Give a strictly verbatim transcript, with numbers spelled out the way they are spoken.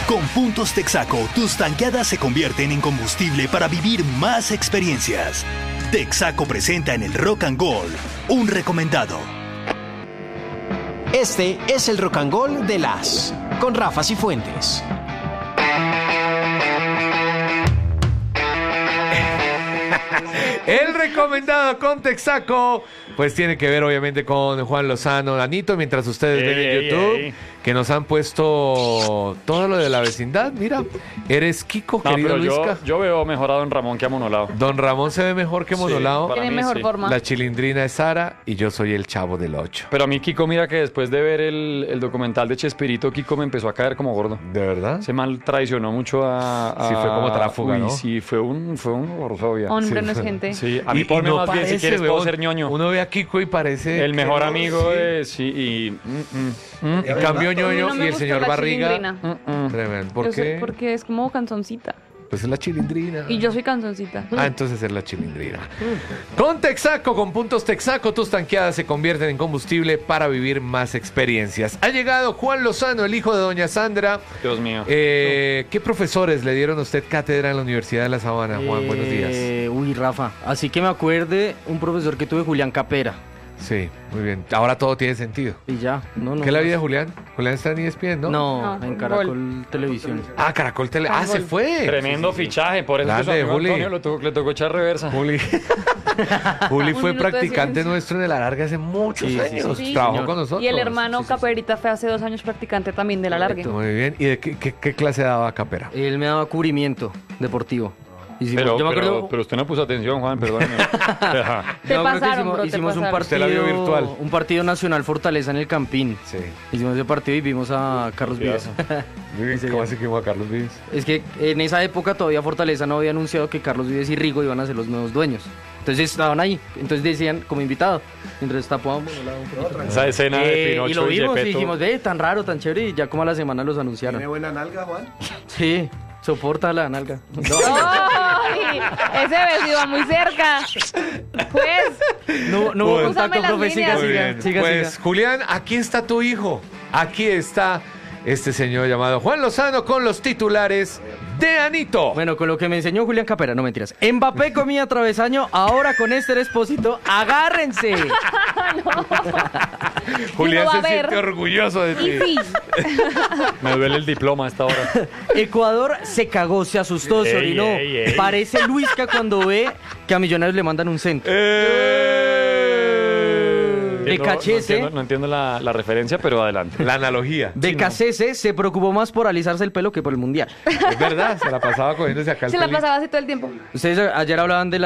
Con Puntos Texaco, tus tanqueadas se convierten en combustible para vivir más experiencias. Texaco presenta en el Rock and Roll un recomendado. Este es el Rock and Roll de las, con Rafa Cifuentes. El recomendado con Texaco, pues tiene que ver obviamente con Juan Lozano, Anito, mientras ustedes ey, ven en ey, YouTube, ey. que nos han puesto todo lo de la vecindad. Mira, eres Kiko, No, querido pero yo, Luisca. yo veo mejor a Don Ramón que a Monolao. Don Ramón se ve mejor que Sí, Monolao. para Tiene mí mejor sí. forma. La chilindrina es Sara y yo soy el Chavo del Ocho. Pero a mí Kiko, mira que después de ver el, el documental de Chespirito, Kiko me empezó a caer como gordo. ¿De verdad? Ese mal traicionó mucho a... a- Sí, fue como tráfuga, Uy, ¿no? Sí, fue un, fue un gordofobia. Hombre, Sí, no es fue- gente. Sí, a mí Y- ponme y no más bien si parece, quieres puedo weón. ser ñoño. Uno ve a Kiko y parece... El mejor que- amigo sí. de... Sí, y... mm, mm, mm, Y cambió A mí ñoño no me y el gusta señor la Barriga... chilindrina. mm, mm. Tremendo. ¿Por Yo sé- qué? Porque es como canzoncita. Pues es la chilindrina. Y yo soy canzoncita. Ah, entonces es la chilindrina. Con Texaco, con puntos Texaco, tus tanqueadas se convierten en combustible para vivir más experiencias. Ha llegado Juan Lozano, el hijo de doña Sandra. Dios mío. Eh, ¿Qué profesores le dieron a usted cátedra en la Universidad de La Sabana, Juan? Buenos días. Eh, uy, Rafa, así que me acuerde un profesor que tuve, Julián Capera. Sí, muy bien. Ahora todo tiene sentido. Y ya, no, no. ¿Qué es la vida de Julián? Julián está en E S P N, ¿no? No, No, en Gol. Caracol Televisión. Ah, Caracol Tele. Ah, se fue. Tremendo fichaje, por eso que su Grande, amigo Juli. Antonio lo tuvo- le tocó echar reversa. Juli, Juli Un fue minuto de practicante silencio. nuestro en el Alargue hace muchos Sí, sí, años. sí. Trabajó Señor. con nosotros. Y el hermano Sí, sí, sí. Caperita fue hace dos años practicante también de la larga. Muy bien. ¿Y de qué, qué- qué clase daba Capera? Él me daba cubrimiento deportivo. Hicimos- Pero, yo me acuerdo, pero, pero usted no puso atención, Juan, perdóneme. Ajá. Te yo me acuerdo que pasaron, hicimos, bro, te hicimos un pasaron. Usted la partido vio virtual. un partido nacional Fortaleza en el Campín. Sí. Hicimos ese partido y vimos a Carlos Vives. ¿Cómo así que iba a Carlos Vives? Es que en esa época todavía Fortaleza no había anunciado que Carlos Vives y Rigo iban a ser los nuevos dueños. Entonces estaban ahí, entonces decían como invitado. Entonces tapábamos un lado, un por otro. Esa escena de Eh, Pinocho y lo vimos y Gepetto. dijimos, ve, tan raro, tan chévere, y ya como a la semana los anunciaron. ¿Tiene buena nalga, Juan? Sí, soporta la nalga. ¡Ay! Ese vestido va muy cerca. Pues, No, no hubo Bueno. contacto, Úsame las profe, siga, líneas. Muy siga, bien. siga, Pues, siga. Julián, aquí está tu hijo. Aquí está este señor llamado Juan Lozano con los titulares de Anito. Bueno, con lo que me enseñó Julián Capera, no mentiras. Mbappé comía travesaño, ahora con Esther Expósito, agárrense. Julián no va se a ver. siente orgulloso de ti. y sí. Me duele el diploma a esta hora. Ecuador se cagó, se asustó, se Ey, orinó. ey, ey. Parece Luisca cuando ve que a Millonarios le mandan un centro. ¡Eh! De No- Cachese. No entiendo, no entiendo la, la referencia, pero adelante. La analogía. De Cacese se preocupó más por alisarse el pelo que por el mundial. Es verdad, se la pasaba cogiéndose acá el Se la pelito. pasaba así todo el tiempo. Ustedes ayer hablaban de la